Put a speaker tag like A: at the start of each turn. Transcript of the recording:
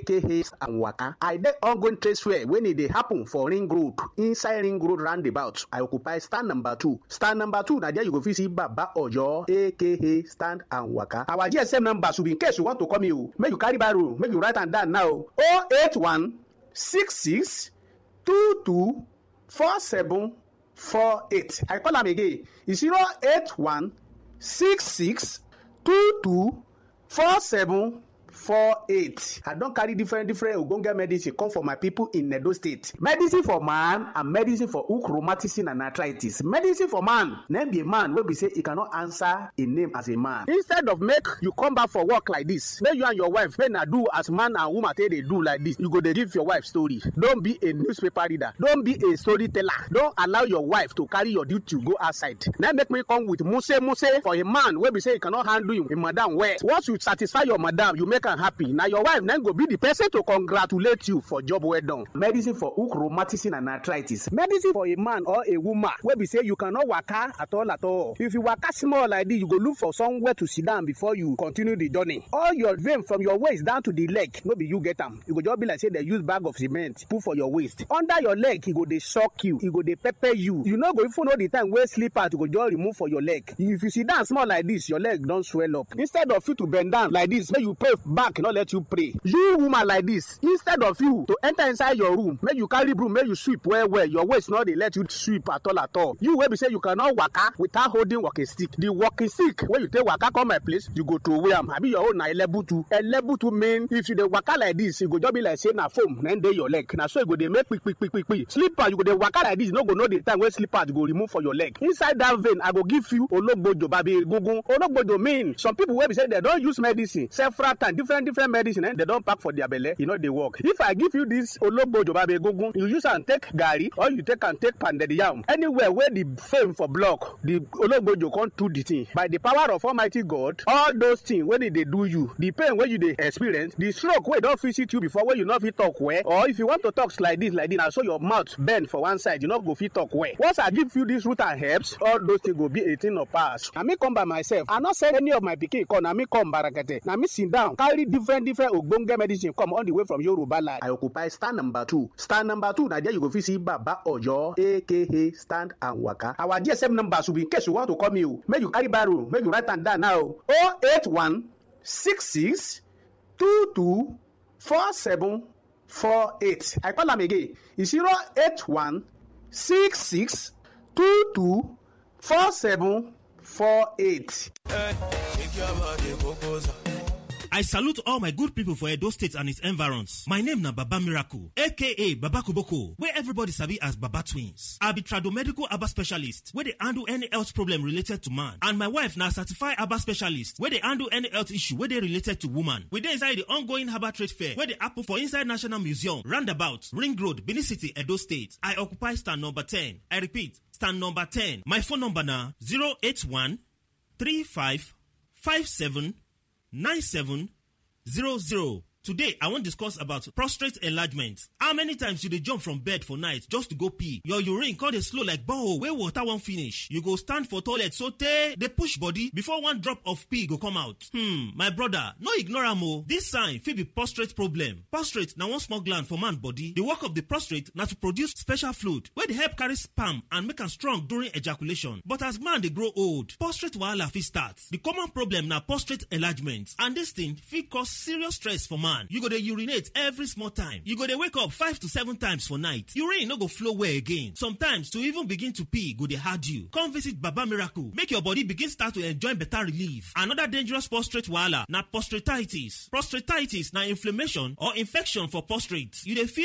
A: aka and waka. I dey ongoing trade fair when e dey happen for Ring Road, inside Ring Road roundabout. I occupy stand number 2. Stand number 2 na there you go fit see Baba Ojo aka stand and waka. Our GSM number should be in case you want to call me o. Make you carry barrow, make you write am down now. 081 66 22 47 48. I call am again. It's 081 66 22 47 48. I don carry different ogbonge medicine come for my people in Edo State. Medicine for man and medicine for hook rheumatism and arthritis. Medicine for man, name be a man wey be say he cannot answer a name as a man. Instead of make you come back for work like this, make you and your wife make na do as man and woman take dey do like this. You go dey give your wife story. Don be a newspaper reader. Don be a storyteller. Don allow your wife to carry your duty go outside. Now make me come with muse for a man wey be say he cannot handle him madam well. Once you satisfy your madam, you make am happy. Now your wife then go be the person to congratulate you for job well done. Medicine for hook rheumatism and arthritis. Medicine for a man or a woman wey be say you cannot waka at all. If you waka small like this, you go look for somewhere to sit down before you continue the journey. All your vein from your waist down to the leg, no be you get am. You go just be like say they use bag of cement put for your waist. Under your leg, e go dey shock you. E go dey pepper you. You no go even know the time wey slippers go just remove for your leg. If you sit down small like this, your leg don swell up. Instead of you to bend down like this, make you pray back, no let you pray. You woman like this, instead of you to enter inside your room, make you carry broom, make you sweep well. Your waist no dey let you sweep at all. You wey be say you cannot waka without holding walking stick. The walking stick wey you take waka come my place, you go throw away am. Abi your own na elebutu. Elebutu mean if you dey waka like this, e go just be like say na foam na dey your leg. Na so e go dey make quick. Slipper you go dey waka like this, you no go know the time wey slippers go remove for your leg. Inside that vein, I go give you ologbojo babi egungun. Ologbojo mean some people wey be say they don use medicine several times, different medicine they don pack for their belle, e no dey work. If I give you this ologbojo babi egungun, you use am take garri or you take am take pounded yam. Anywhere where the fame for block, the ologbojo come do the thing. By the power of Almighty God, all those things wey dey do you, the pain wey you dey experience, the stroke wey don visit you before wey you no fit talk well, or if you want to talk like this, na so your mouth bend for one side, you no go fit talk well. Once I give you this root and herbs, all those things go be a thing of past. Na me come by myself. I no send any of my pikin come. Na me come barakete. Na me sit down, carry different ogbonge medicine come all the way from Yoruba land. I occupy stand number 2. Stand number 2, na there you go fit see Baba Ojo aka stand and waka. Our GSM number should be in case you want to call me o. Make you carry barrow, make you write am down now. 081 66 22 47 48. I call am again. It's 081 66 22 47 48.
B: I salute all my good people for Edo State and its environs. My name na Baba Miracle, aka Baba Kuboko, where everybody sabi as Baba Twins. I be tradomedical Aba specialist, where they handle any health problem related to man. And my wife na certified Aba specialist, where they handle any health issue where they related to woman. We dey inside the ongoing Herbal Trade Fair, where they happen for inside National Museum, roundabout, Ring Road, Benin City, Edo State. I occupy stand number 10. I repeat, stand number 10. My phone number na 081 35 57 9700. Today, I wan discuss about prostate enlargement. How many times you dey jump from bed for night just to go pee? Your urine come dey slow like borehole wey water wan finish. You go stand for toilet sotey dey push body before one drop of pee go come out. My brother, no ignore am o. This sign fit be prostate problem. Prostate na one small gland for man body. The work of the prostate na to produce special fluid wey dey help carry sperm and make am strong during ejaculation. But as man dey grow old, prostate wahala fit start. The common problem na prostate enlargement, and this thing fit cause serious stress for man. You go dey urinate every small time. You go dey wake up 5 to 7 times for night. Urine no go flow well again. Sometimes to even begin to pee go dey hard you. Come visit Baba Miracle, make your body begin start to enjoy better relief. Another dangerous prostate wahala na prostatitis. Prostatitis na inflammation or infection for prostate. You dey feel